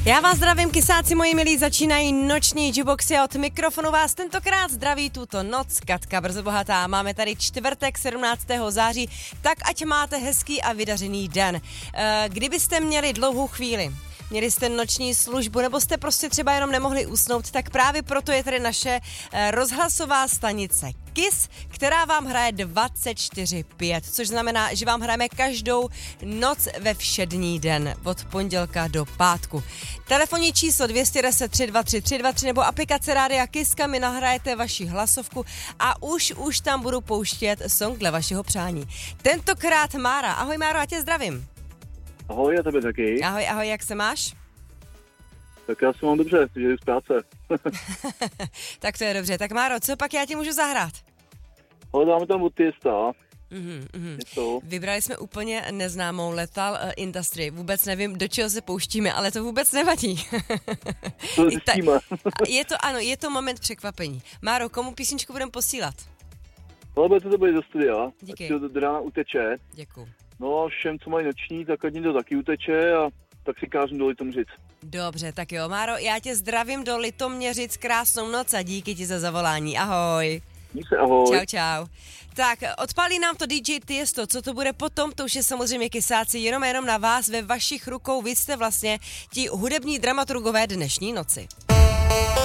Já vás zdravím, kysáci moji milí, začínají noční Juboxy a od mikrofonu vás tentokrát zdraví tuto noc Katka Brzobohatá. Máme tady čtvrtek 17. září, tak ať máte hezký a vydařený den. Kdybyste měli dlouhou chvíli, měli jste noční službu nebo jste prostě třeba jenom nemohli usnout, tak právě proto je tady naše rozhlasová stanice KISS, která vám hraje 24/5, což znamená, že vám hrajeme každou noc ve všední den, od pondělka do pátku. Telefonní číslo 210 323 323 nebo aplikace Rádia KISS, kam mi nahrajete vaši hlasovku a už tam budu pouštět song dle vašeho přání. Tentokrát Mára. Ahoj Máro, já tě zdravím. Ahoj, a tebe taky. Ahoj, jak se máš? Tak já se mám dobře, že jdu z práce. Tak to je dobře. Tak Máro, co pak já ti můžu zahrát? Ale dáme tam od Tiesta. Vybrali jsme úplně neznámou Lethal Industry. Vůbec nevím, do čeho se pouštíme, ale to vůbec nevadí. To zjistíme. Je to moment překvapení. Máro, komu písničku budeme posílat? Ale bude to být do studia. Díky. Ať to do rána uteče. Děkuju. No a všem, co mají noční, tak ať jim to taky uteče a tak si kážem do Litoměřic. Dobře, tak jo, Máro, já tě zdravím do Litoměřic, krásnou noc a díky ti za zavolání. Ahoj. Díky se, ahoj. Čau. Tak, odpálí nám to DJ Tiesto, co to bude potom, to už je samozřejmě kysáci, jenom na vás, ve vašich rukou, vy jste vlastně ti hudební dramaturgové dnešní noci.